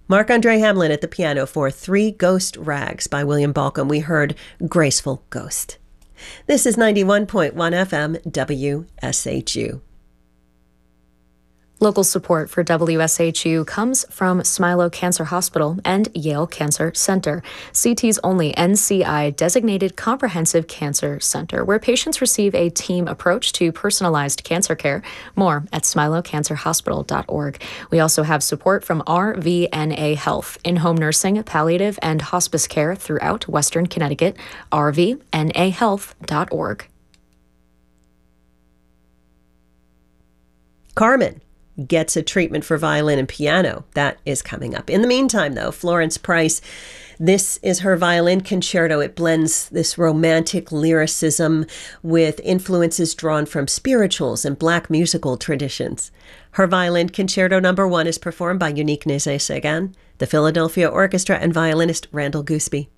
Marc-Andre Hamelin at the piano for Three Ghost Rags by William Balcom. We heard Graceful Ghost. This is 91.1 FM WSHU. Local support for WSHU comes from Smilow Cancer Hospital and Yale Cancer Center, CT's only NCI-designated comprehensive cancer center, where patients receive a team approach to personalized cancer care. More at smilowcancerhospital.org. We also have support from RVNA Health, in-home nursing, palliative, and hospice care throughout Western Connecticut, rvnahealth.org. Carmen gets a treatment for violin and piano. That is coming up. In the meantime, though, Florence Price, this is her violin concerto. It blends this romantic lyricism with influences drawn from spirituals and Black musical traditions. Her violin concerto number 1 is performed by Unique Nézet-Séguin, the Philadelphia Orchestra, and violinist Randall Gooseby.